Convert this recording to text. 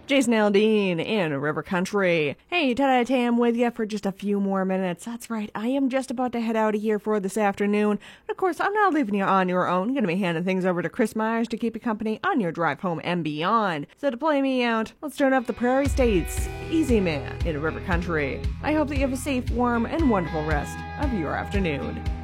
Jason Aldean in River Country. Hey, Tada Tam with you for just a few more minutes. That's right, I am just about to head out of here for this afternoon. And of course, I'm not leaving you on your own. I'm going to be handing things over to Chris Myers to keep you company on your drive home and beyond. So to play me out, let's turn up the Prairie States, Easy Man in River Country. I hope that you have a safe, warm, and wonderful rest of your afternoon.